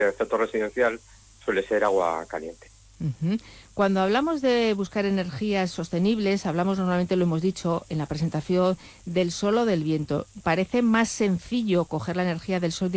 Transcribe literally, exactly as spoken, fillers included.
El efecto residencial suele ser agua caliente. Uh-huh. Cuando hablamos de buscar energías sostenibles, hablamos normalmente, lo hemos dicho en la presentación, del sol o del viento. Parece más sencillo coger la energía del sol